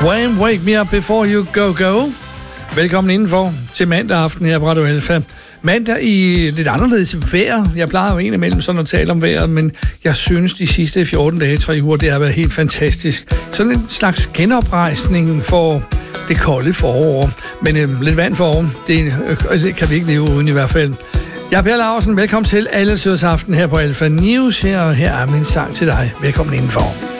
Wham! Wake me up before you go. Velkommen indenfor til mandag aften her på Radio Alfa. Mandag i lidt anderledes vejr. Jeg plejer jo indimellem sådan at tale om vejret, men jeg synes, de sidste 14 dage, 3 uger, det har været helt fantastisk. Sådan en slags genoprejsning for det kolde forår. Men lidt vand forår, det kan vi ikke leve uden i hvert fald. Jeg er Per Laursen. Velkommen til Alle Sødes Aften her på Alfa News. Her er min sang til dig. Velkommen indenfor.